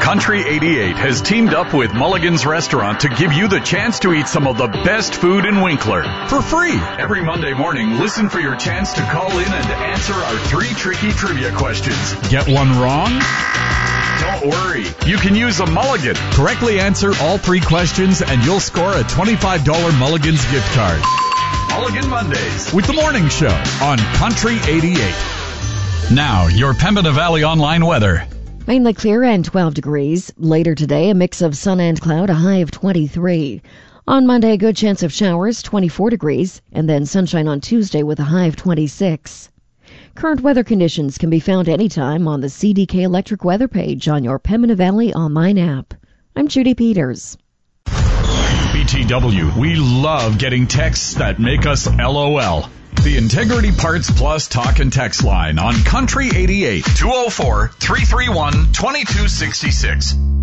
Country 88 has teamed up with Mulligan's Restaurant to give you the chance to eat some of the best food in Winkler for free. Every Monday morning, listen for your chance to call in and answer our 3 tricky trivia questions. Get one wrong? Don't worry. You can use a Mulligan. Correctly answer all 3 questions and you'll score a $25 Mulligan's gift card. Mulligan Mondays with the morning show on Country 88. Now, your Pembina Valley online weather. Mainly clear and 12 degrees. Later today, a mix of sun and cloud, a high of 23. On Monday, a good chance of showers, 24 degrees. And then sunshine on Tuesday with a high of 26. Current weather conditions can be found anytime on the CDK Electric weather page on your Pembina Valley online app. I'm Judy Peters. BTW, we love getting texts that make us LOL. The Integrity Parts Plus talk and text line on Country 88, 204-331-2266.